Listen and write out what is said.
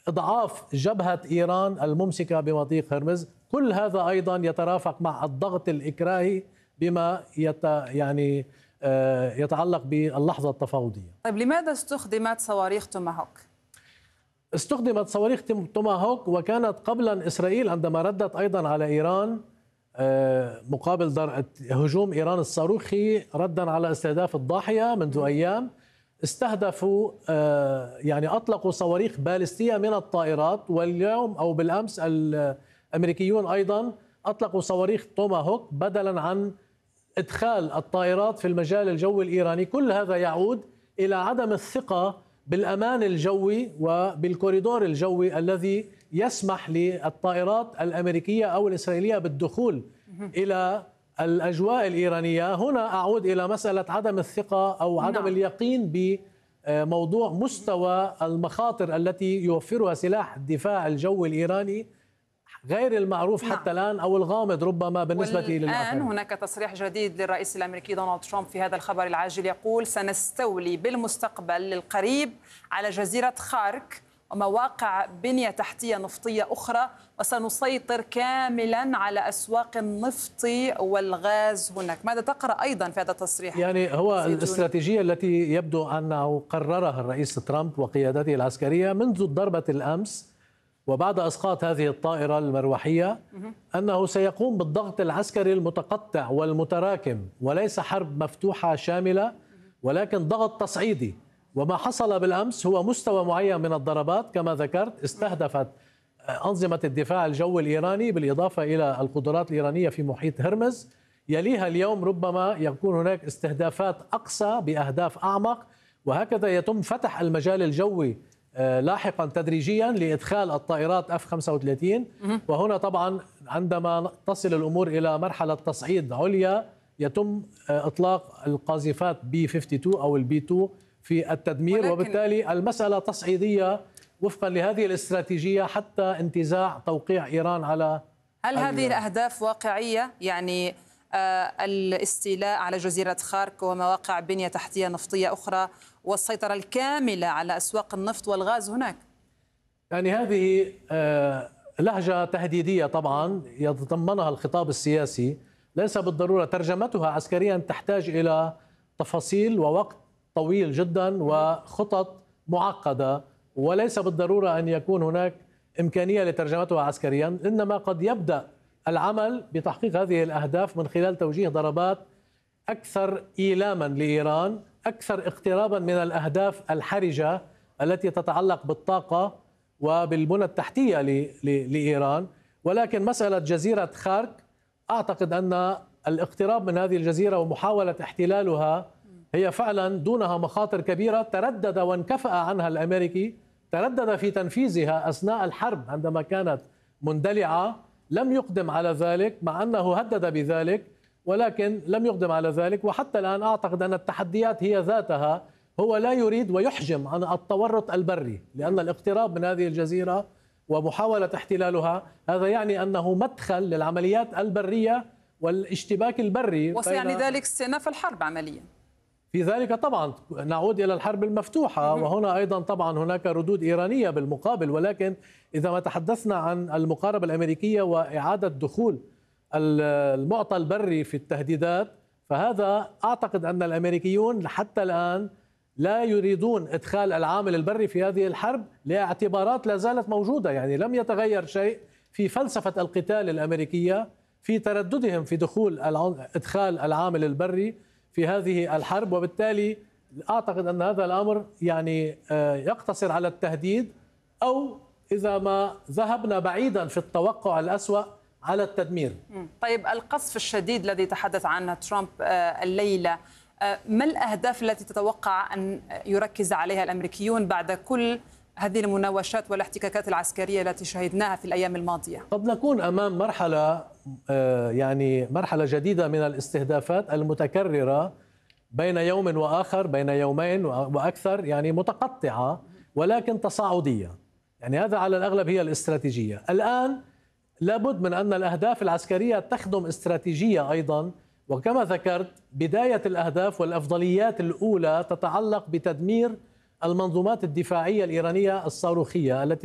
إضعاف جبهة إيران الممسكة بمضيق هرمز. كل هذا أيضا يترافق مع الضغط الإكراهي بما يتعلق باللحظة التفاوضية. طيب لماذا استخدمت صواريخ توماهوك؟ استخدمت صواريخ توماهوك وكانت قبلا إسرائيل عندما ردت أيضا على إيران مقابل هجوم إيران الصاروخي ردا على استهداف الضاحية منذ أيام. استهدفوا أطلقوا صواريخ باليستية من الطائرات، واليوم أو بالأمس الأمريكيون أيضا أطلقوا صواريخ توماهوك بدلا عن إدخال الطائرات في المجال الجوي الإيراني. كل هذا يعود إلى عدم الثقة بالأمان الجوي وبالكوريدور الجوي الذي يسمح للطائرات الأمريكية أو الإسرائيلية بالدخول إلى الأجواء الإيرانية. هنا أعود إلى مسألة عدم الثقة أو عدم اليقين بموضوع مستوى المخاطر التي يوفرها سلاح الدفاع الجوي الإيراني غير المعروف حتى الآن أو الغامض ربما بالنسبة للآخرين. الآن هناك تصريح جديد للرئيس الأمريكي دونالد ترامب في هذا الخبر العاجل، يقول سنستولي بالمستقبل القريب على جزيرة خارك ومواقع بنية تحتية نفطية أخرى، وسنسيطر كاملا على أسواق النفط والغاز هناك. ماذا تقرأ أيضا في هذا التصريح؟ هو الاستراتيجية التي يبدو أنه قررها الرئيس ترامب وقيادته العسكرية منذ الضربة الأمس وبعد إسقاط هذه الطائرة المروحية، أنه سيقوم بالضغط العسكري المتقطع والمتراكم، وليس حرب مفتوحة شاملة ولكن ضغط تصعيدي. وما حصل بالأمس هو مستوى معين من الضربات كما ذكرت استهدفت أنظمة الدفاع الجوي الإيراني بالإضافة إلى القدرات الإيرانية في محيط هرمز. يليها اليوم ربما يكون هناك استهدافات أقصى بأهداف أعمق، وهكذا يتم فتح المجال الجوي لاحقا تدريجيا لإدخال الطائرات F-35. وهنا طبعا عندما تصل الأمور إلى مرحلة تصعيد عليا يتم إطلاق القاذفات B-52 أو الB-2 في التدمير، وبالتالي المسألة تصعيدية وفقا لهذه الاستراتيجية حتى انتزاع توقيع إيران على. هل هذه الأهداف واقعية؟ يعني الاستيلاء على جزيرة خارك ومواقع بنية تحتية نفطية أخرى والسيطرة الكاملة على أسواق النفط والغاز هناك؟ هذه لهجة تهديدية طبعا يتضمنها الخطاب السياسي، ليس بالضرورة ترجمتها عسكريا تحتاج إلى تفاصيل ووقت طويل جدا وخطط معقدة، وليس بالضرورة أن يكون هناك إمكانية لترجمتها عسكريا، إنما قد يبدأ العمل بتحقيق هذه الأهداف من خلال توجيه ضربات أكثر إيلاما لإيران، أكثر اقترابا من الأهداف الحرجة التي تتعلق بالطاقة وبالبنى التحتية لإيران. ولكن مسألة جزيرة خارك أعتقد أن الاقتراب من هذه الجزيرة ومحاولة احتلالها هي فعلا دونها مخاطر كبيرة. تردد وانكفأ عنها الأمريكي، تردد في تنفيذها أثناء الحرب عندما كانت مندلعة، لم يقدم على ذلك مع أنه هدد بذلك، ولكن لم يقدم على ذلك. وحتى الآن أعتقد أن التحديات هي ذاتها، هو لا يريد ويحجم عن التورط البري، لأن الاقتراب من هذه الجزيرة ومحاولة احتلالها هذا يعني أنه مدخل للعمليات البرية والاشتباك البري، وسيعني ذلك استئناف الحرب عمليا. في ذلك طبعا نعود إلى الحرب المفتوحة، وهنا أيضا طبعا هناك ردود إيرانية بالمقابل. ولكن إذا ما تحدثنا عن المقاربة الأمريكية وإعادة دخول المعطى البري في التهديدات، فهذا أعتقد أن الأمريكيون حتى الآن لا يريدون إدخال العامل البري في هذه الحرب لاعتبارات لا زالت موجودة. لم يتغير شيء في فلسفة القتال الأمريكية في ترددهم في إدخال العامل البري في هذه الحرب. وبالتالي أعتقد أن هذا الأمر يقتصر على التهديد، أو إذا ما ذهبنا بعيدا في التوقع الأسوأ على التدمير. طيب القصف الشديد الذي تحدث عنه ترامب الليلة، ما الأهداف التي تتوقع أن يركز عليها الأمريكيون بعد كل هذه المناوشات والاحتكاكات العسكرية التي شهدناها في الأيام الماضية؟ قد نكون أمام مرحلة جديدة من الاستهدافات المتكررة بين يوم وآخر، بين يومين وأكثر، متقطعة ولكن تصاعدية. هذا على الأغلب هي الاستراتيجية. الآن لابد من أن الأهداف العسكرية تخدم استراتيجية أيضا، وكما ذكرت بداية الأهداف والأفضليات الأولى تتعلق بتدمير المنظومات الدفاعية الإيرانية الصاروخية التي